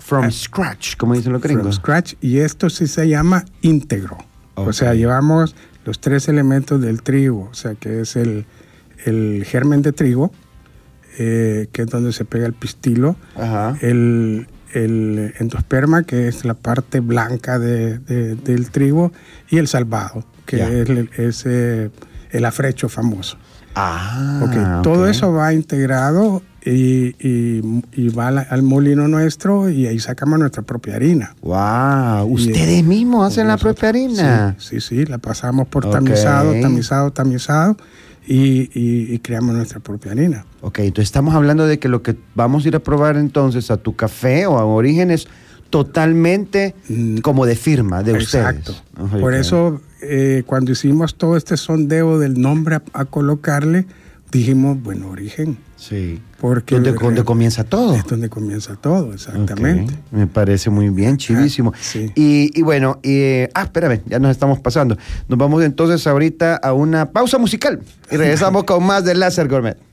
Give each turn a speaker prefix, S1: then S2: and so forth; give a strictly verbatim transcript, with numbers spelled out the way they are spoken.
S1: from uh, scratch, como dicen los gringos.
S2: From scratch, y esto sí se llama íntegro.
S1: Okay.
S2: O sea, llevamos los tres elementos del trigo, o sea, que es el, el germen de trigo, eh, que es donde se pega el pistilo,
S1: Ajá.
S2: el, el endosperma, que es la parte blanca de, de, del trigo, y el salvado, que yeah. es, el, es eh, el afrecho famoso.
S1: Ah,
S2: okay. Todo
S1: okay.
S2: eso va integrado y, y, y va al, al molino nuestro y ahí sacamos nuestra propia harina.
S1: ¡Wow! ¿Ustedes y, mismos hacen la propia harina?
S2: Sí, sí, sí, la pasamos por okay. tamizado, tamizado, tamizado y, y, y creamos nuestra propia harina.
S1: Ok, entonces estamos hablando de que lo que vamos a ir a probar entonces a tu café o a Orígenes totalmente mm. como de firma de
S2: Exacto.
S1: ustedes. Exacto.
S2: Por eso eh, cuando hicimos todo este sondeo del nombre a, a colocarle, dijimos, bueno, Origen.
S1: Sí.
S2: Porque
S1: ¿Dónde, ¿Dónde comienza todo?
S2: Es donde comienza todo, exactamente.
S1: Okay. Me parece muy bien, chivísimo.
S2: Ah, sí.
S1: y, y bueno, y, ah, espérame, ya nos estamos pasando. Nos vamos entonces ahorita a una pausa musical y regresamos con más de Láser Gourmet.